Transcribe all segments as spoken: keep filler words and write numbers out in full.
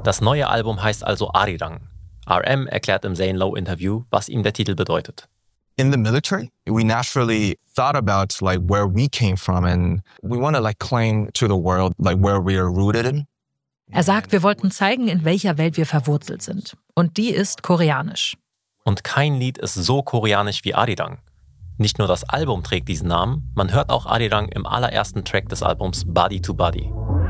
Das neue Album heißt also Arirang. R M erklärt im Zane Lowe-Interview, was ihm der Titel bedeutet. In the military, we naturally thought about like where we came from and we want to like claim to the world like where we are rooted in. Er sagt, wir wollten zeigen, in welcher Welt wir verwurzelt sind. Und die ist koreanisch. Und kein Lied ist so koreanisch wie Arirang. Nicht nur das Album trägt diesen Namen, man hört auch Arirang im allerersten Track des Albums Body to Body.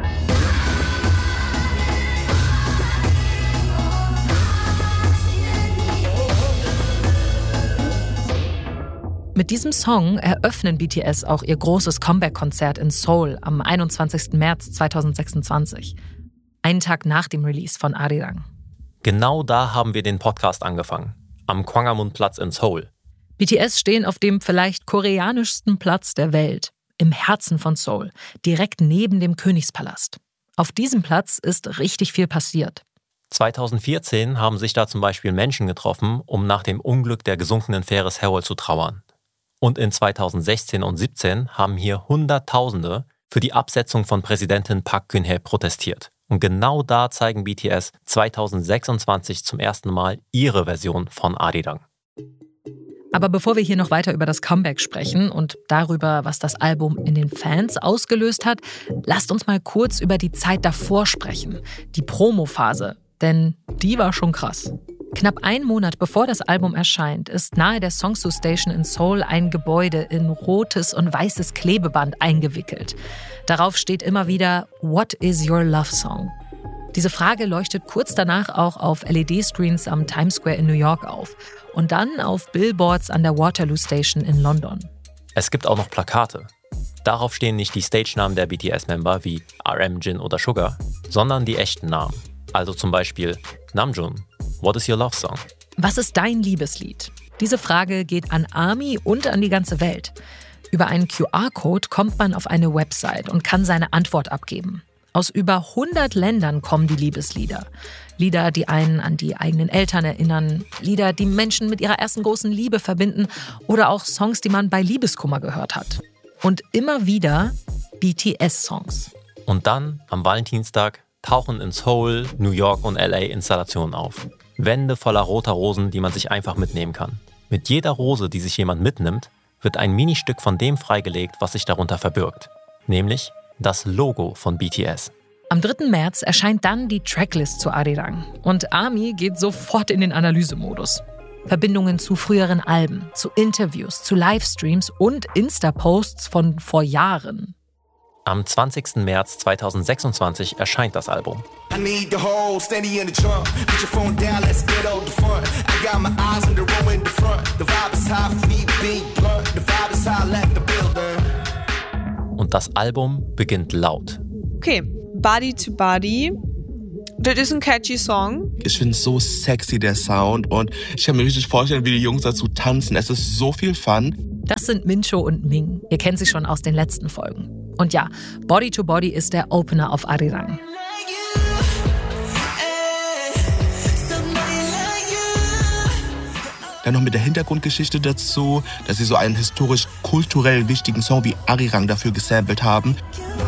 Mit diesem Song eröffnen B T S auch ihr großes Comeback-Konzert in Seoul am einundzwanzigsten März zweitausendsechsundzwanzig. Einen Tag nach dem Release von Arirang. Genau da haben wir den Podcast angefangen, am Gwanghwamun-Platz in Seoul. B T S stehen auf dem vielleicht koreanischsten Platz der Welt, im Herzen von Seoul, direkt neben dem Königspalast. Auf diesem Platz ist richtig viel passiert. zweitausendvierzehn haben sich da zum Beispiel Menschen getroffen, um nach dem Unglück der gesunkenen Fähre Sewol zu trauern. Und in zweitausendsechzehn und siebzehn haben hier Hunderttausende für die Absetzung von Präsidentin Park Geun-hye protestiert. Und genau da zeigen B T S zweitausendsechsundzwanzig zum ersten Mal ihre Version von Arirang. Aber bevor wir hier noch weiter über das Comeback sprechen und darüber, was das Album in den Fans ausgelöst hat, lasst uns mal kurz über die Zeit davor sprechen, die Promophase, denn die war schon krass. Knapp einen Monat bevor das Album erscheint, ist nahe der Seongsu Station in Seoul ein Gebäude in rotes und weißes Klebeband eingewickelt. Darauf steht immer wieder "What is your love song?" Diese Frage leuchtet kurz danach auch auf L E D-Screens am Times Square in New York auf und dann auf Billboards an der Waterloo Station in London. Es gibt auch noch Plakate. Darauf stehen nicht die Stage-Namen der B T S-Member wie R M, Jin oder Sugar, sondern die echten Namen. Also zum Beispiel Namjoon, what is your love song? Was ist dein Liebeslied? Diese Frage geht an ARMY und an die ganze Welt. Über einen Q R-Code kommt man auf eine Website und kann seine Antwort abgeben. Aus über hundert Ländern kommen die Liebeslieder. Lieder, die einen an die eigenen Eltern erinnern, Lieder, die Menschen mit ihrer ersten großen Liebe verbinden oder auch Songs, die man bei Liebeskummer gehört hat. Und immer wieder B T S-Songs. Und dann, am Valentinstag, tauchen in Seoul, New York und L A Installationen auf. Wände voller roter Rosen, die man sich einfach mitnehmen kann. Mit jeder Rose, die sich jemand mitnimmt, wird ein Ministück von dem freigelegt, was sich darunter verbirgt. Nämlich das Logo von B T S. Am dritten März erscheint dann die Tracklist zu Arirang. Und ARMY geht sofort in den Analysemodus. Verbindungen zu früheren Alben, zu Interviews, zu Livestreams und Insta-Posts von vor Jahren. Am zwanzigsten März zweitausendsechsundzwanzig erscheint das Album. Und das Album beginnt laut. Okay, Body to Body. Das ist ein catchy Song. Ich finde es so sexy, der Sound. Und ich kann mir richtig vorstellen, wie die Jungs dazu tanzen. Es ist so viel Fun. Das sind Mincho und Ming. Ihr kennt sie schon aus den letzten Folgen. Und ja, Body to Body ist der Opener auf Arirang. Dann noch mit der Hintergrundgeschichte dazu, dass sie so einen historisch-kulturell wichtigen Song wie Arirang dafür gesampelt haben.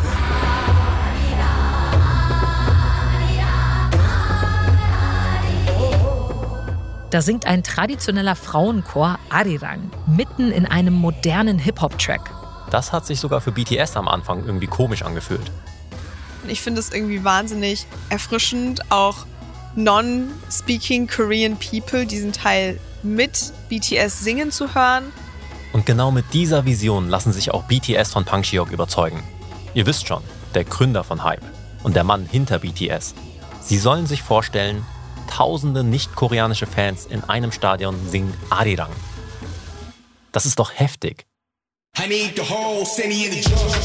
Da singt ein traditioneller Frauenchor Arirang mitten in einem modernen Hip-Hop-Track. Das hat sich sogar für B T S am Anfang irgendwie komisch angefühlt. Ich finde es irgendwie wahnsinnig erfrischend, auch non-speaking Korean people diesen Teil mit B T S singen zu hören. Und genau mit dieser Vision lassen sich auch B T S von Bang Si-hyuk überzeugen. Ihr wisst schon, der Gründer von Hype und der Mann hinter B T S. Sie sollen sich vorstellen, tausende nicht-koreanische Fans in einem Stadion singen Arirang. Das ist doch heftig. I need the whole city in the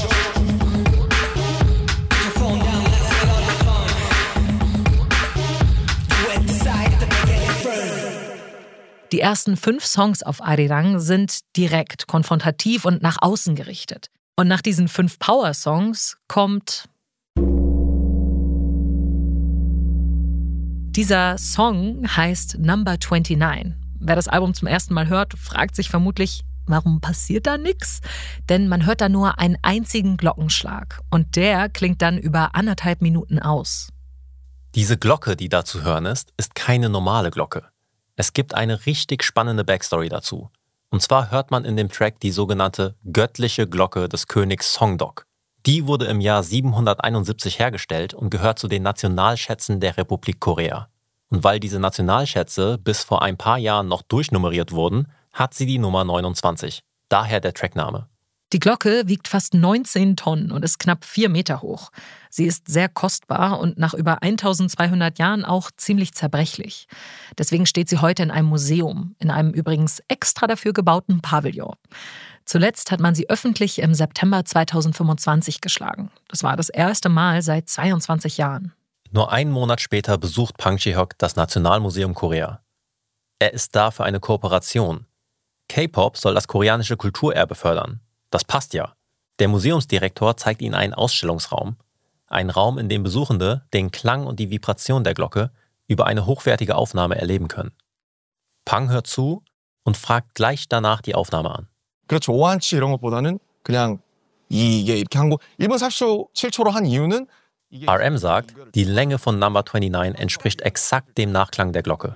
Die ersten fünf Songs auf Arirang sind direkt, konfrontativ und nach außen gerichtet. Und nach diesen fünf Power-Songs kommt dieser Song heißt Number neunundzwanzig. Wer das Album zum ersten Mal hört, fragt sich vermutlich, warum passiert da nichts? Denn man hört da nur einen einzigen Glockenschlag und der klingt dann über anderthalb Minuten aus. Diese Glocke, die da zu hören ist, ist keine normale Glocke. Es gibt eine richtig spannende Backstory dazu. Und zwar hört man in dem Track die sogenannte göttliche Glocke des Königs Songdok. Die wurde im Jahr siebenhunderteinundsiebzig hergestellt und gehört zu den Nationalschätzen der Republik Korea. Und weil diese Nationalschätze bis vor ein paar Jahren noch durchnummeriert wurden, hat sie die Nummer neunundzwanzig. Daher der Trackname. Die Glocke wiegt fast neunzehn Tonnen und ist knapp vier Meter hoch. Sie ist sehr kostbar und nach über eintausendzweihundert Jahren auch ziemlich zerbrechlich. Deswegen steht sie heute in einem Museum, in einem übrigens extra dafür gebauten Pavillon. Zuletzt hat man sie öffentlich im September zweitausendfünfundzwanzig geschlagen. Das war das erste Mal seit zweiundzwanzig Jahren. Nur einen Monat später besucht Pang Ji-hyuk das Nationalmuseum Korea. Er ist da für eine Kooperation. K-Pop soll das koreanische Kulturerbe fördern. Das passt ja. Der Museumsdirektor zeigt ihnen einen Ausstellungsraum. Einen Raum, in dem Besuchende den Klang und die Vibration der Glocke über eine hochwertige Aufnahme erleben können. Pang hört zu und fragt gleich danach die Aufnahme an. 그렇죠. 오 한치 이런 것보다는 그냥 이게 이렇게 한 거 일 분 사십칠 초로 한 이유는 R M sagt, die Länge von Number neunundzwanzig entspricht exakt dem Nachklang der Glocke.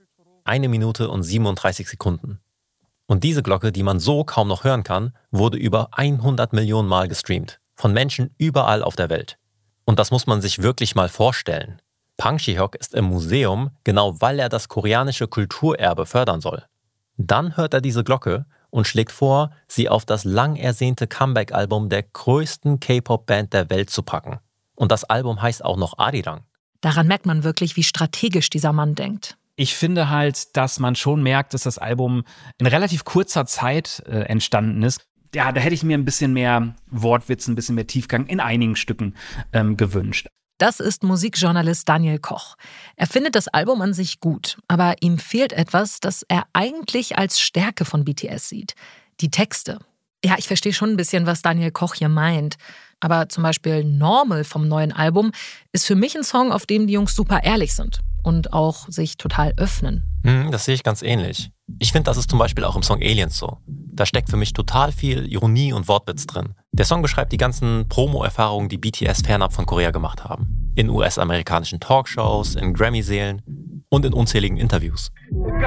Eine Minute und siebenunddreißig Sekunden. Und diese Glocke, die man so kaum noch hören kann, wurde über hundert Millionen Mal gestreamt. Von Menschen überall auf der Welt. Und das muss man sich wirklich mal vorstellen. Pang Ji-hyuk ist im Museum, genau weil er das koreanische Kulturerbe fördern soll. Dann hört er diese Glocke und schlägt vor, sie auf das lang ersehnte Comeback-Album der größten K-Pop-Band der Welt zu packen. Und das Album heißt auch noch Arirang. Daran merkt man wirklich, wie strategisch dieser Mann denkt. Ich finde halt, dass man schon merkt, dass das Album in relativ kurzer Zeit äh, entstanden ist. Ja, da hätte ich mir ein bisschen mehr Wortwitz, ein bisschen mehr Tiefgang in einigen Stücken ähm, gewünscht. Das ist Musikjournalist Daniel Koch. Er findet das Album an sich gut, aber ihm fehlt etwas, das er eigentlich als Stärke von B T S sieht. Die Texte. Ja, ich verstehe schon ein bisschen, was Daniel Koch hier meint. Aber zum Beispiel Normal vom neuen Album ist für mich ein Song, auf dem die Jungs super ehrlich sind und auch sich total öffnen. Hm, das sehe ich ganz ähnlich. Ich finde, das ist zum Beispiel auch im Song Aliens so. Da steckt für mich total viel Ironie und Wortwitz drin. Der Song beschreibt die ganzen Promo-Erfahrungen, die B T S fernab von Korea gemacht haben. In U S-amerikanischen Talkshows, in Grammy-Sälen und in unzähligen Interviews.